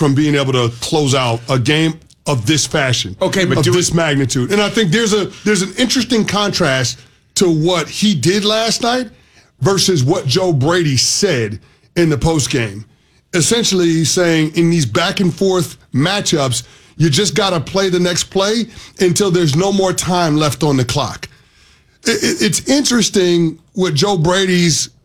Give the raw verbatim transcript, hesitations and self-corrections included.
from being able to close out a game of this fashion, okay, but of do this it- magnitude. And I think there's a there's an interesting contrast to what he did last night versus what Joe Brady said in the postgame. Essentially, he's saying in these back and forth matchups, you just got to play the next play until there's no more time left on the clock. It, it, it's interesting what Joe Brady's